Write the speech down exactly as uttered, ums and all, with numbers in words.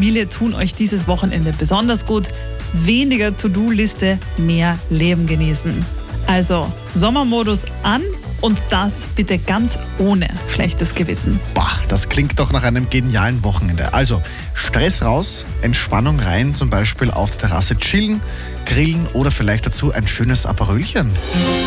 Familie tun euch dieses Wochenende besonders gut. Weniger To-Do-Liste, mehr Leben genießen. Also Sommermodus an und das bitte ganz ohne schlechtes Gewissen. Bah, das klingt doch nach einem genialen Wochenende. Also Stress raus, Entspannung rein, zum Beispiel auf der Terrasse chillen, grillen oder vielleicht dazu ein schönes Aperölchen.